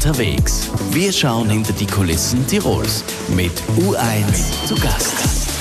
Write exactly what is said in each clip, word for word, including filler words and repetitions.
unterwegs. Wir schauen hinter die Kulissen Tirols mit U eins zu Gast.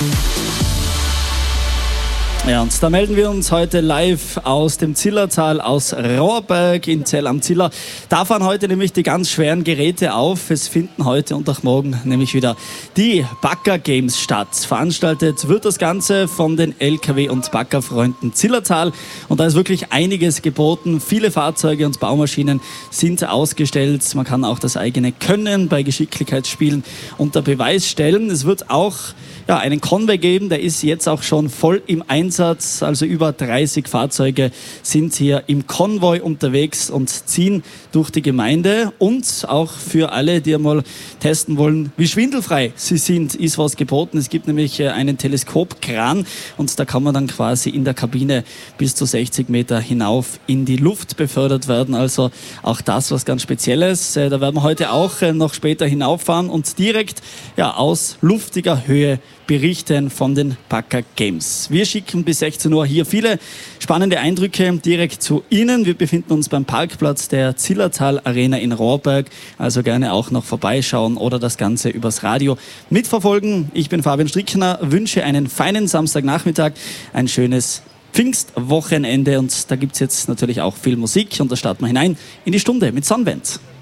Ja, und da melden wir uns heute live aus dem Zillertal, aus Rohrberg in Zell am Ziller. Da fahren heute nämlich die ganz schweren Geräte auf. Es finden heute und auch morgen nämlich wieder die Bagger Games statt. Veranstaltet wird das Ganze von den L K W- und Baggerfreunden Zillertal. Und da ist wirklich einiges geboten. Viele Fahrzeuge und Baumaschinen sind ausgestellt. Man kann auch das eigene Können bei Geschicklichkeitsspielen unter Beweis stellen. Es wird auch ja, einen Convoy geben, der ist jetzt auch schon voll im Einsatz. Also über dreißig Fahrzeuge sind hier im Konvoi unterwegs und ziehen durch die Gemeinde. Und auch für alle, die einmal testen wollen, wie schwindelfrei sie sind, ist was geboten. Es gibt nämlich einen Teleskopkran und da kann man dann quasi in der Kabine bis zu sechzig Meter hinauf in die Luft befördert werden. Also auch das was ganz Spezielles. Da werden wir heute auch noch später hinauffahren und direkt ja, aus luftiger Höhe berichten von den Bagger Games. Wir schicken bis sechzehn Uhr hier viele spannende Eindrücke direkt zu Ihnen. Wir befinden uns beim Parkplatz der Zillertal Arena in Rohrberg. Also gerne auch noch vorbeischauen oder das Ganze übers Radio mitverfolgen. Ich bin Fabian Strickner, wünsche einen feinen Samstagnachmittag, ein schönes Pfingstwochenende und da gibt es jetzt natürlich auch viel Musik und da starten wir hinein in die Stunde mit Sunband.